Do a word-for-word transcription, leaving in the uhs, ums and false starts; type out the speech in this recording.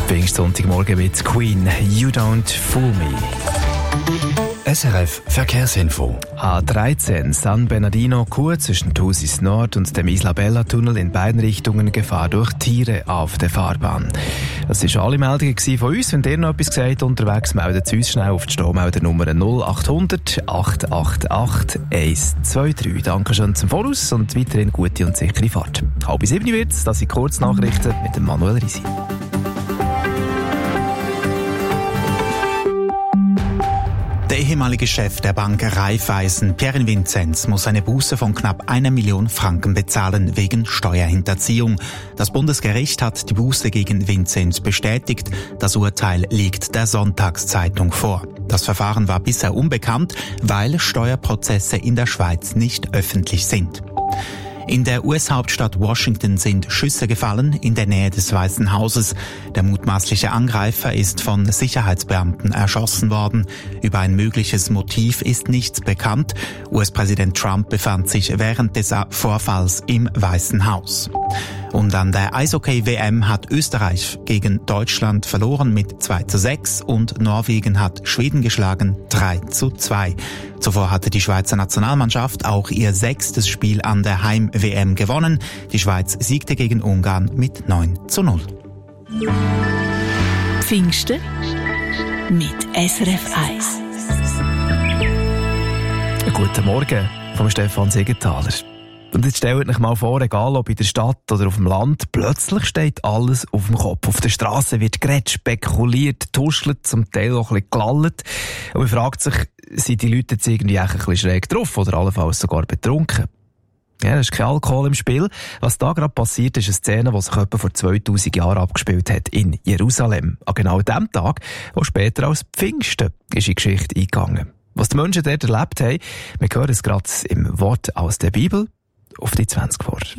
Pfingstsonntagmorgen mit Queen, You Don't Fool Me. S R F Verkehrsinfo. A dreizehn San Bernardino Kur zwischen Thusis Nord und dem Isla Bella Tunnel in beiden Richtungen Gefahr durch Tiere auf der Fahrbahn. Das waren alle Meldungen von uns. Wenn ihr noch etwas gesagt unterwegs, meldet es uns schnell auf die Strohmeldernummer null acht hundert acht acht acht eins zwei drei. Danke schön zum Voraus und weiterhin gute und sichere Fahrt. Halb sieben wird es, das sind Kurznachrichten mit dem Manuel Risi. Der ehemalige Chef der Bank Raiffeisen, Pierre Vinzenz, muss eine Buße von knapp einer Million Franken bezahlen wegen Steuerhinterziehung. Das Bundesgericht hat die Buße gegen Vinzenz bestätigt. Das Urteil liegt der Sonntagszeitung vor. Das Verfahren war bisher unbekannt, weil Steuerprozesse in der Schweiz nicht öffentlich sind. In der U S-Hauptstadt Washington sind Schüsse gefallen in der Nähe des Weißen Hauses. Der mutmaßliche Angreifer ist von Sicherheitsbeamten erschossen worden. Über ein mögliches Motiv ist nichts bekannt. U S-Präsident Trump befand sich während des Vorfalls im Weißen Haus. Und an der Eishockey-W M hat Österreich gegen Deutschland verloren mit zwei zu sechs und Norwegen hat Schweden geschlagen drei zu zwei. Zuvor hatte die Schweizer Nationalmannschaft auch ihr sechstes Spiel an der Heim-W M gewonnen. Die Schweiz siegte gegen Ungarn mit neun zu null. Pfingsten mit S R F eins. Guten Morgen vom Stefan Siegenthaler. Und jetzt stellt euch mal vor, egal ob in der Stadt oder auf dem Land, plötzlich steht alles auf dem Kopf. Auf der Straße wird geredet, spekuliert, tuschelt, zum Teil auch ein bisschen gelallt. Und man fragt sich, sind die Leute jetzt irgendwie ein bisschen schräg drauf oder allenfalls sogar betrunken? Ja, da ist kein Alkohol im Spiel. Was da gerade passiert, ist eine Szene, die sich etwa vor zweitausend Jahren abgespielt hat in Jerusalem. An genau dem Tag, wo später als Pfingsten ist in die Geschichte eingegangen. Was die Menschen dort erlebt haben, wir hören es gerade im Wort aus der Bibel. Auf die zwanzig vor.